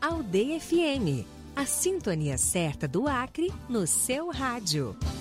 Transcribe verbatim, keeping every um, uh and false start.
Aldeia F M, a sintonia certa do Acre no seu rádio.